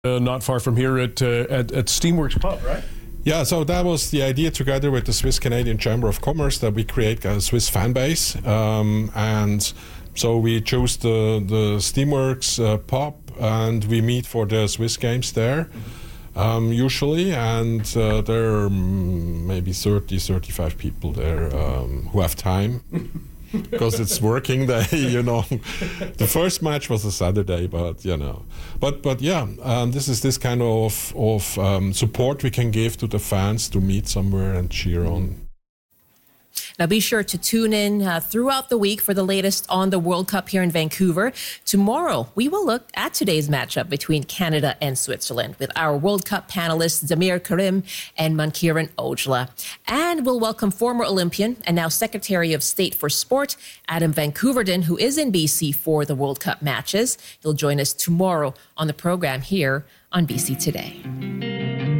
not far from here at Steamworks Pub, right? Yeah, so that was the idea together with the Swiss Canadian Chamber of Commerce that we create a Swiss fan base. And so we chose the Steamworks pub and we meet for the Swiss games there usually. And there are maybe 35 people there who have time. Because it's working day, The first match was a Saturday, but this is this kind of support we can give to the fans to meet somewhere and cheer on. Now be sure to tune in throughout the week for the latest on the World Cup here in Vancouver. Tomorrow, we will look at today's matchup between Canada and Switzerland with our World Cup panelists Damir Karim and Mankiran Ojla. And we'll welcome former Olympian and now Secretary of State for Sport, Adam Van Koeverden, who is in BC for the World Cup matches. He'll join us tomorrow on the program here on BC Today.